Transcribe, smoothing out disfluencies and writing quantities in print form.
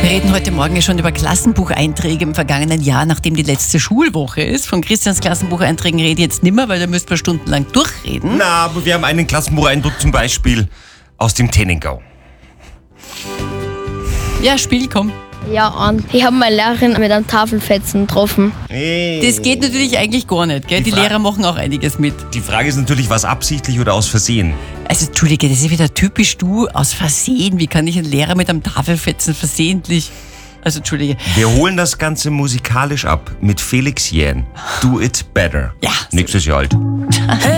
Wir reden heute Morgen schon über Klassenbucheinträge im vergangenen Jahr, nachdem die letzte Schulwoche ist. Von Christians Klassenbucheinträgen rede ich jetzt nimmer, weil da müsst wir stundenlang durchreden. Na, aber wir haben einen Klassenbucheindruck zum Beispiel aus dem Tennengau. Ja, Spiel, komm. Ja, und ich habe meine Lehrerin mit einem Tafelfetzen getroffen. Das geht natürlich eigentlich gar nicht, gell? Die Lehrer machen auch einiges mit. Die Frage ist natürlich, was absichtlich oder aus Versehen? Also, Entschuldige, das ist wieder typisch du, aus Versehen. Wie kann ich einen Lehrer mit einem Tafelfetzen versehentlich... Also, Entschuldige. Wir holen das Ganze musikalisch ab mit Felix Jähn. Do It Better. Ja. Nächstes Jahr halt.